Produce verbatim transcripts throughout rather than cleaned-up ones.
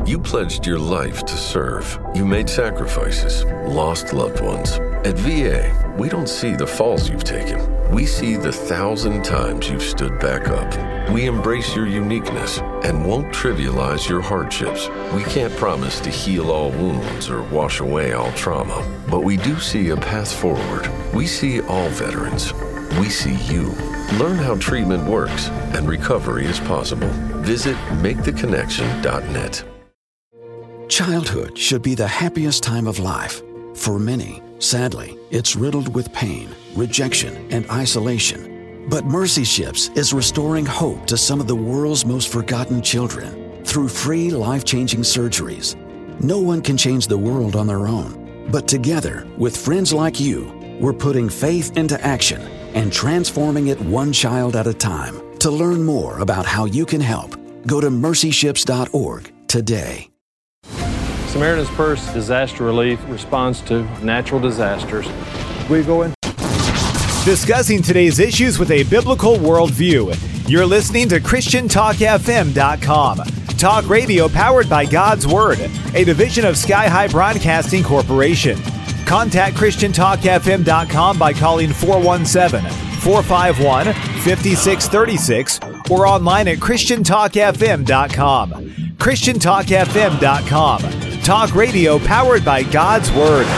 You pledged your life to serve. You made sacrifices, lost loved ones. At V A, we don't see the falls you've taken. We see the thousand times you've stood back up. We embrace your uniqueness and won't trivialize your hardships. We can't promise to heal all wounds or wash away all trauma, but we do see a path forward. We see all veterans. We see you. Learn how treatment works and recovery is possible. Visit make the connection dot net. Childhood should be the happiest time of life. For many, sadly, it's riddled with pain, rejection, and isolation. But Mercy Ships is restoring hope to some of the world's most forgotten children through free, life-changing surgeries. No one can change the world on their own, but together, with friends like you, we're putting faith into action and transforming it one child at a time. To learn more about how you can help, go to mercy ships dot org today. Samaritan's Purse Disaster Relief responds to natural disasters. We go in. Discussing today's issues with a biblical worldview. You're listening to Christian Talk F M dot com. Talk radio powered by God's Word, a division of Sky High Broadcasting Corporation. Contact Christian Talk F M dot com by calling four one seven, four five one, five six three six or online at Christian Talk F M dot com. Christian Talk F M dot com. Talk radio powered by God's Word.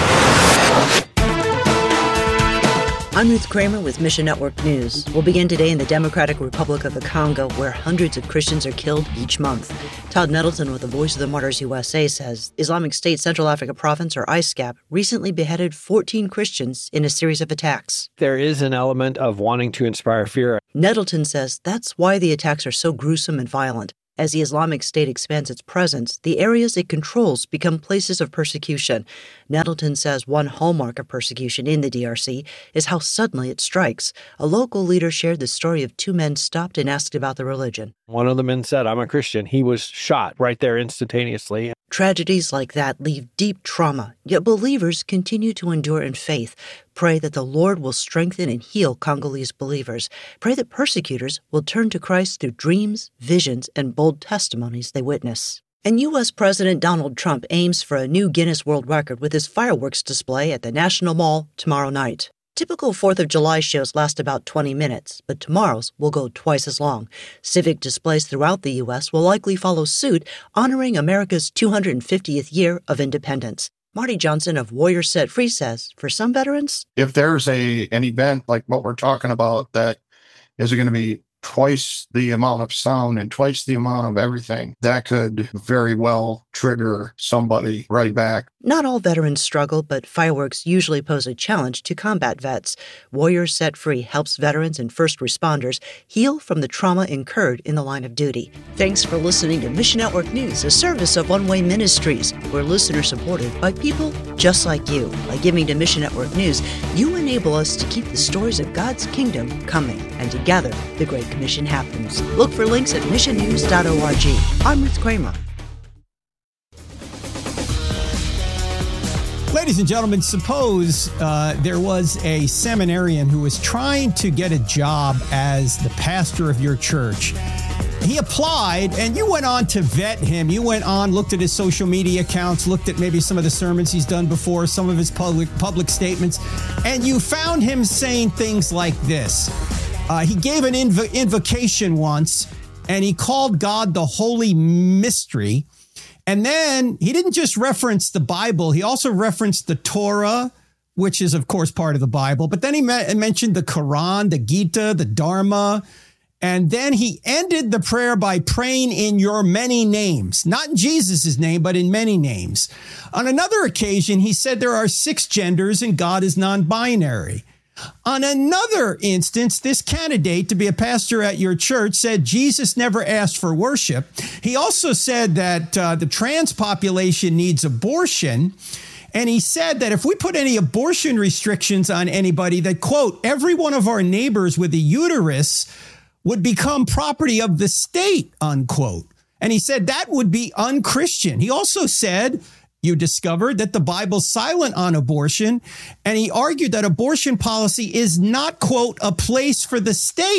I'm Ruth Kramer with Mission Network News. We'll begin today in the Democratic Republic of the Congo, where hundreds of Christians are killed each month. Todd Nettleton with the Voice of the Martyrs U S A says Islamic State Central Africa Province, or I S C A P, recently beheaded fourteen Christians in a series of attacks. There is an element of wanting to inspire fear. Nettleton says that's why the attacks are so gruesome and violent. As the Islamic State expands its presence, the areas it controls become places of persecution. Nettleton says one hallmark of persecution in the D R C is how suddenly it strikes. A local leader shared the story of two men stopped and asked about the religion. One of the men said, "I'm a Christian." He was shot right there instantaneously. Tragedies like that leave deep trauma, yet believers continue to endure in faith. Pray that the Lord will strengthen and heal Congolese believers. Pray that persecutors will turn to Christ through dreams, visions, and bold testimonies they witness. And U S President Donald Trump aims for a new Guinness World Record with his fireworks display at the National Mall tomorrow night. Typical fourth of July shows last about twenty minutes, but tomorrow's will go twice as long. Civic displays throughout the U S will likely follow suit, honoring America's two hundred fiftieth year of independence. Marty Johnson of Warriors Set Free says, for some veterans, if there's a an event like what we're talking about that is going to be twice the amount of sound and twice the amount of everything, that could very well trigger somebody right back. Not all veterans struggle, but fireworks usually pose a challenge to combat vets. Warriors Set Free helps veterans and first responders heal from the trauma incurred in the line of duty. Thanks for listening to Mission Network News, a service of One Way Ministries. We're listener-supported by people just like you. By giving to Mission Network News, you enable us to keep the stories of God's kingdom coming, and together, the Great Commission happens. Look for links at mission news dot org. I'm Ruth Kramer. Ladies and gentlemen, suppose uh, there was a seminarian who was trying to get a job as the pastor of your church. He applied, and you went on to vet him. You went on, looked at his social media accounts, looked at maybe some of the sermons he's done before, some of his public public statements, and you found him saying things like this. Uh, he gave an inv- invocation once, and he called God the Holy Mystery. And then he didn't just reference the Bible. He also referenced the Torah, which is, of course, part of the Bible. But then he me- mentioned the Quran, the Gita, the Dharma. And then he ended the prayer by praying in your many names, not in Jesus' name, but in many names. On another occasion, he said there are six genders and God is non-binary. On another instance, this candidate to be a pastor at your church said Jesus never asked for worship. He also said that uh, the trans population needs abortion. And he said that if we put any abortion restrictions on anybody, that, quote, every one of our neighbors with a uterus would become property of the state, unquote. And he said that would be unchristian. He also said, you discovered that the Bible's silent on abortion, and he argued that abortion policy is not, quote, a place for the state.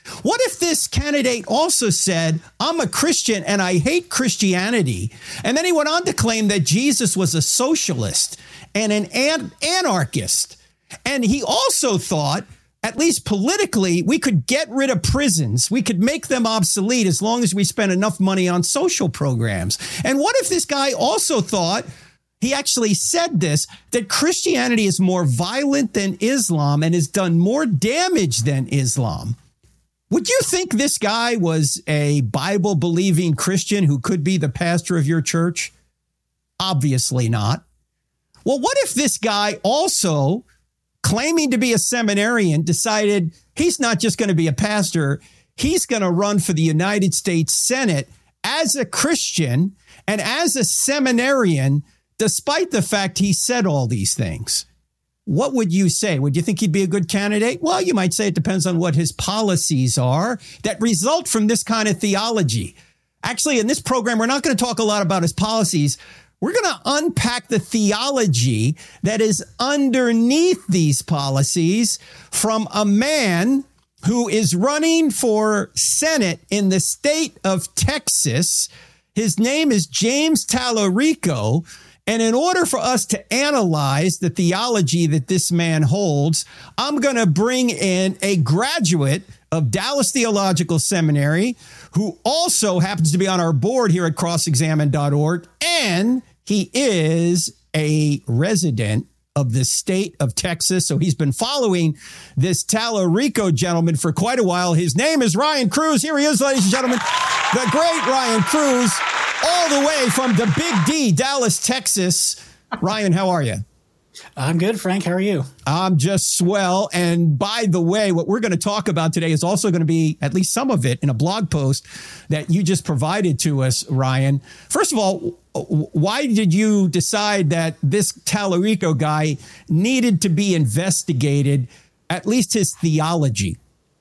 What if this candidate also said, I'm a Christian and I hate Christianity? And then he went on to claim that Jesus was a socialist and an, an anarchist. And he also thought, at least politically, we could get rid of prisons. We could make them obsolete as long as we spend enough money on social programs. And what if this guy also thought, he actually said this, that Christianity is more violent than Islam and has done more damage than Islam? Would you think this guy was a Bible-believing Christian who could be the pastor of your church? Obviously not. Well, what if this guy also, claiming to be a seminarian, decided he's not just going to be a pastor, he's going to run for the United States Senate as a Christian and as a seminarian, despite the fact he said all these things? What would you say? Would you think he'd be a good candidate? Well, you might say it depends on what his policies are that result from this kind of theology. Actually, in this program, we're not going to talk a lot about his policies. We're going to unpack the theology that is underneath these policies from a man who is running for Senate in the state of Texas. His name is James Talarico. And in order for us to analyze the theology that this man holds, I'm going to bring in a graduate of Dallas Theological Seminary who also happens to be on our board here at cross examine dot org. And he is a resident of the state of Texas. So he's been following this Talarico gentleman for quite a while. His name is Ryan Cruz. Here he is, ladies and gentlemen, the great Ryan Cruz, all the way from the Big D, Dallas, Texas. Ryan, how are you? I'm good, Frank. How are you? I'm just swell. And by the way, what we're going to talk about today is also going to be, at least some of it, in a blog post that you just provided to us, Ryan. First of all, why did you decide that this Talarico guy needed to be investigated, at least his theology?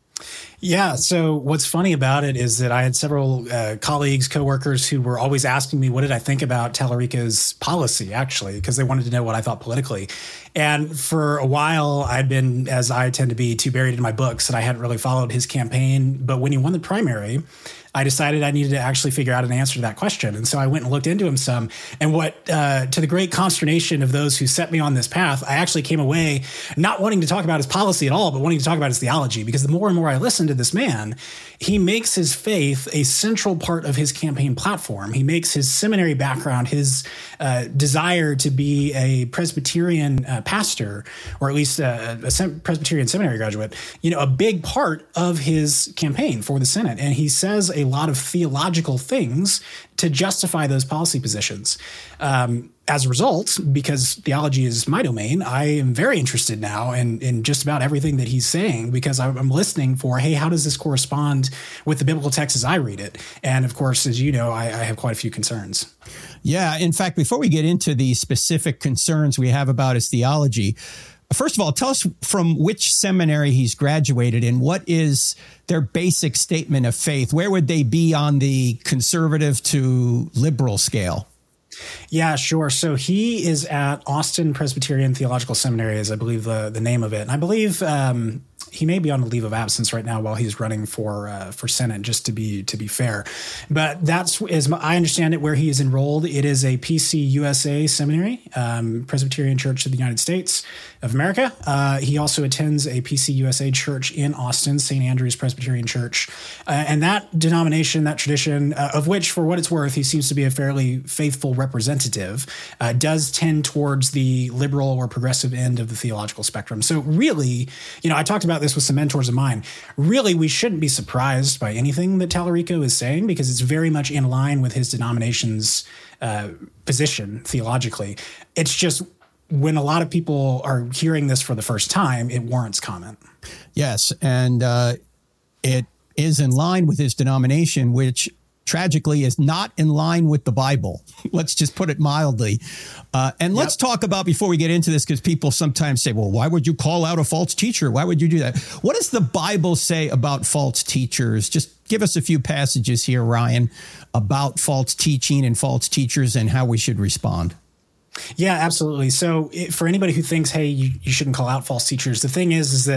Yeah. So what's funny about it is that I had several uh, colleagues, coworkers who were always asking me, what did I think about Talarico's policy, actually, because they wanted to know what I thought politically. And for a while, I'd been, as I tend to be, too buried in my books, and I hadn't really followed his campaign. But when he won the primary, I decided I needed to actually figure out an answer to that question. And so I went and looked into him some. And what, uh, to the great consternation of those who set me on this path, I actually came away not wanting to talk about his policy at all, but wanting to talk about his theology. Because the more and more I listened to this man, he makes his faith a central part of his campaign platform. He makes his seminary background, his uh, desire to be a Presbyterian uh, pastor, or at least a, a sem- Presbyterian seminary graduate, you know, a big part of his campaign for the Senate. And he says a lot of theological things to justify those policy positions. Um, as a result, because theology is my domain, I am very interested now in, in just about everything that he's saying, because I'm listening for, hey, how does this correspond with the biblical text as I read it? And of course, as you know, I, I have quite a few concerns. Yeah. In fact, before we get into the specific concerns we have about his theology, first of all, tell us from which seminary he's graduated and what is their basic statement of faith. Where would they be on the conservative to liberal scale? Yeah, sure. So he is at Austin Presbyterian Theological Seminary, is I believe the, the name of it. And I believe um, he may be on a leave of absence right now while he's running for uh, for Senate, just to be to be fair. But that's, as I understand it, where he is enrolled. It is a P C U S A seminary, um, Presbyterian Church of the United States of America. Uh, he also attends a P C U S A church in Austin, Saint Andrew's Presbyterian Church. Uh, and that denomination, that tradition, uh, of which, for what it's worth, he seems to be a fairly faithful representative, uh, does tend towards the liberal or progressive end of the theological spectrum. So really, you know, I talked about this with some mentors of mine. Really, we shouldn't be surprised by anything that Talarico is saying, because it's very much in line with his denomination's uh, position theologically. It's just, when a lot of people are hearing this for the first time, it warrants comment. Yes, and uh, it is in line with his denomination, which tragically is not in line with the Bible. Let's just put it mildly. Uh, and let's yep. talk about, before we get into this, because people sometimes say, well, why would you call out a false teacher? Why would you do that? What does the Bible say about false teachers? Just give us a few passages here, Ryan, about false teaching and false teachers and how we should respond. Yeah, absolutely. So it, for anybody who thinks, hey, you, you shouldn't call out false teachers, the thing is, is that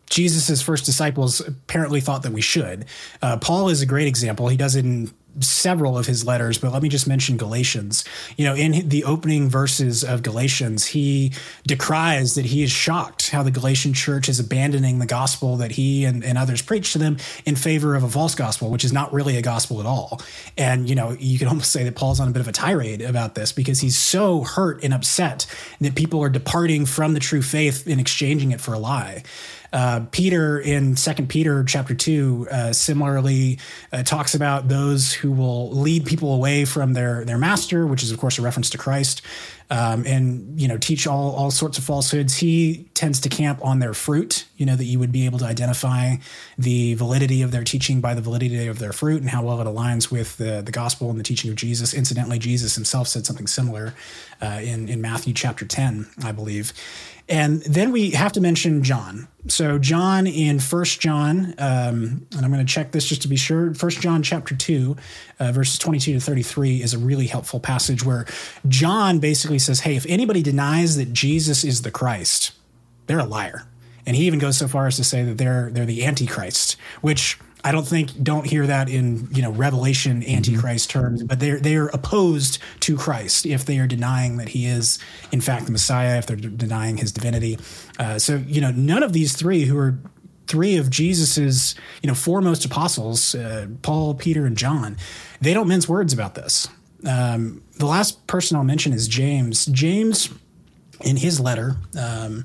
Jesus' first disciples apparently thought that we should. Uh, Paul is a great example. He does it in several of his letters, but let me just mention Galatians. You know, in the opening verses of Galatians, he decries that he is shocked how the Galatian church is abandoning the gospel that he and, and others preach to them in favor of a false gospel, which is not really a gospel at all. And, you know, you can almost say that Paul's on a bit of a tirade about this because he's so hurt and upset that people are departing from the true faith and exchanging it for a lie. Uh, Peter in Second Peter chapter two uh, similarly uh, talks about those who will lead people away from their their master, which is of course a reference to Christ, um, and you know teach all all sorts of falsehoods. He tends to camp on their fruit. You know that you would be able to identify the validity of their teaching by the validity of their fruit and how well it aligns with the the gospel and the teaching of Jesus. Incidentally, Jesus himself said something similar uh, in in Matthew chapter ten, I believe. And then we have to mention John. So John in First John, um, and I'm going to check this just to be sure. First John chapter two, uh, verses twenty-two to thirty-three is a really helpful passage where John basically says, hey, if anybody denies that Jesus is the Christ, they're a liar. And he even goes so far as to say that they're they're the Antichrist, which I don't think, don't hear that in, you know, Revelation Antichrist mm-hmm. terms, but they're, they're opposed to Christ if they are denying that he is, in fact, the Messiah, if they're d- denying his divinity. Uh, so, you know, none of these three who are three of Jesus's, you know, foremost apostles, uh, Paul, Peter, and John, they don't mince words about this. Um, the last person I'll mention is James. James, in his letter, um,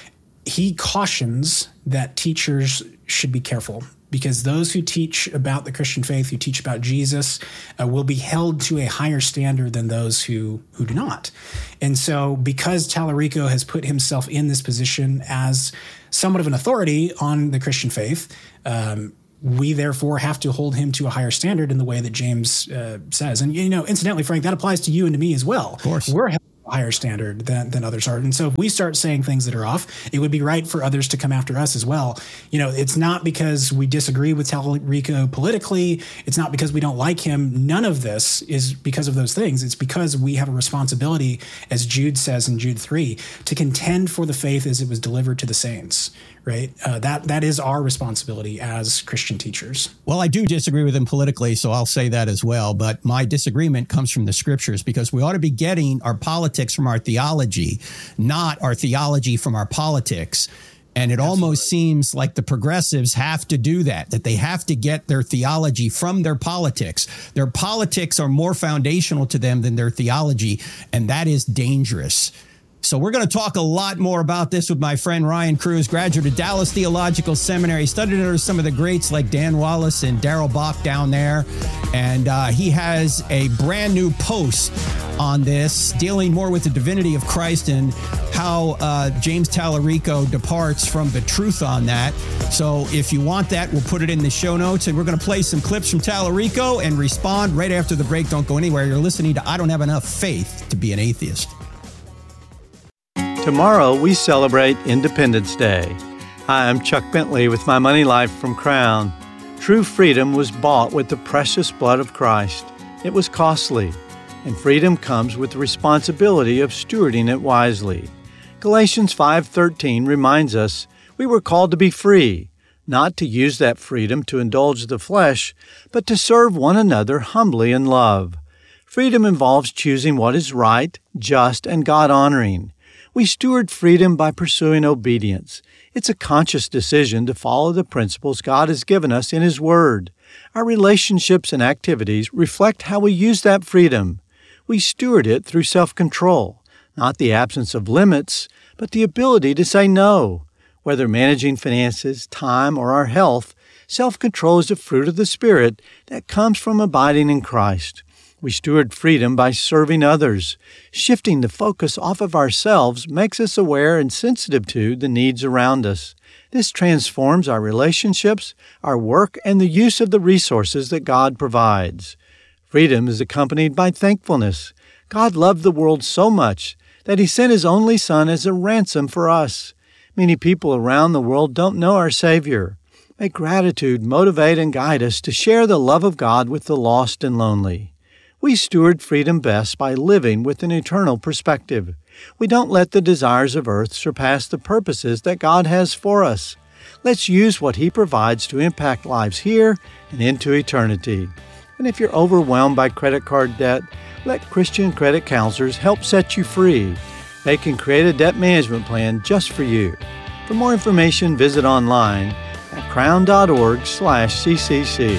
he cautions that teachers should be careful, because those who teach about the Christian faith, who teach about Jesus, uh, will be held to a higher standard than those who who do not. And so because Tallarico has put himself in this position as somewhat of an authority on the Christian faith, um, we therefore have to hold him to a higher standard in the way that James uh, says. And, you know, incidentally, Frank, that applies to you and to me as well. Of course. We're held to a higher standard than, than others are. And so if we start saying things that are off, it would be right for others to come after us as well. You know, it's not because we disagree with Tallarico politically. It's not because we don't like him. None of this is because of those things. It's because we have a responsibility, as Jude says in Jude three, to contend for the faith as it was delivered to the saints. Right. Uh, that that is our responsibility as Christian teachers. Well, I do disagree with him politically, so I'll say that as well. But my disagreement comes from the scriptures, because we ought to be getting our politics from our theology, not our theology from our politics. And it Absolutely. Almost seems like the progressives have to do that, that they have to get their theology from their politics. Their politics are more foundational to them than their theology, and that is dangerous. So we're going to talk a lot more about this with my friend Ryan Cruz, graduate of Dallas Theological Seminary, studied under some of the greats like Dan Wallace and Darrell Bach down there. And uh, he has a brand new post on this, dealing more with the divinity of Christ and how uh, James Tallarico departs from the truth on that. So if you want that, we'll put it in the show notes. And we're going to play some clips from Tallarico and respond right after the break. Don't go anywhere. You're listening to I Don't Have Enough Faith to Be an Atheist. Tomorrow, we celebrate Independence Day. Hi, I'm Chuck Bentley with My Money Life from Crown. True freedom was bought with the precious blood of Christ. It was costly, and freedom comes with the responsibility of stewarding it wisely. Galatians five thirteen reminds us we were called to be free, not to use that freedom to indulge the flesh, but to serve one another humbly in love. Freedom involves choosing what is right, just, and God-honoring. We steward freedom by pursuing obedience. It's a conscious decision to follow the principles God has given us in His Word. Our relationships and activities reflect how we use that freedom. We steward it through self-control, not the absence of limits, but the ability to say no. Whether managing finances, time, or our health, self-control is a fruit of the Spirit that comes from abiding in Christ. We steward freedom by serving others. Shifting the focus off of ourselves makes us aware and sensitive to the needs around us. This transforms our relationships, our work, and the use of the resources that God provides. Freedom is accompanied by thankfulness. God loved the world so much that He sent His only Son as a ransom for us. Many people around the world don't know our Savior. May gratitude motivate and guide us to share the love of God with the lost and lonely. We steward freedom best by living with an eternal perspective. We don't let the desires of earth surpass the purposes that God has for us. Let's use what He provides to impact lives here and into eternity. And if you're overwhelmed by credit card debt, let Christian credit counselors help set you free. They can create a debt management plan just for you. For more information, visit online at crown.org slash ccc.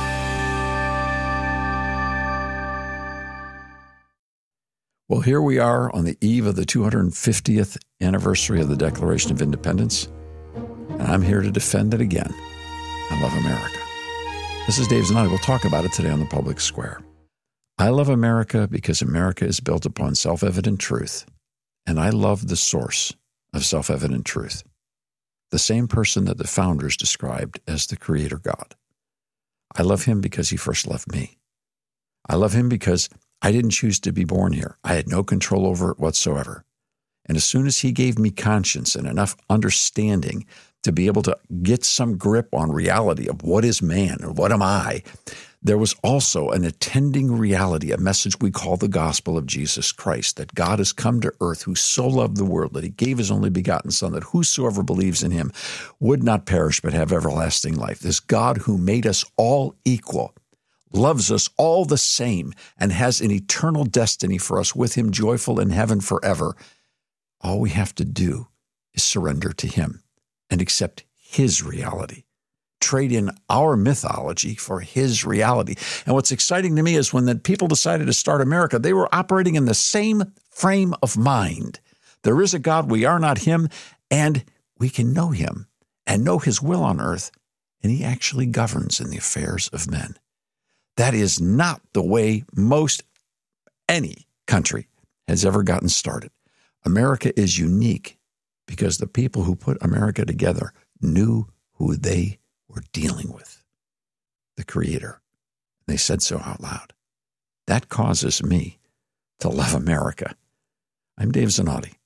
Well, here we are on the eve of the two hundred fiftieth anniversary of the Declaration of Independence, and I'm here to defend it again. I love America. This is Dave Zanotti. We'll talk about it today on the Public Square. I love America because America is built upon self-evident truth, and I love the source of self-evident truth, the same person that the founders described as the Creator God. I love Him because He first loved me. I love Him because I didn't choose to be born here. I had no control over it whatsoever. And as soon as He gave me conscience and enough understanding to be able to get some grip on reality of what is man and what am I, there was also an attending reality, a message we call the gospel of Jesus Christ, that God has come to earth, who so loved the world that He gave His only begotten Son, that whosoever believes in Him would not perish but have everlasting life. This God who made us all equal, loves us all the same, and has an eternal destiny for us with Him, joyful in heaven forever. All we have to do is surrender to Him and accept His reality. Trade in our mythology for His reality. And what's exciting to me is when the people decided to start America, they were operating in the same frame of mind. There is a God, we are not Him, and we can know Him and know His will on earth, and He actually governs in the affairs of men. That is not the way most any country has ever gotten started. America is unique because the people who put America together knew who they were dealing with, the Creator. They said so out loud. That causes me to love America. I'm Dave Zanotti.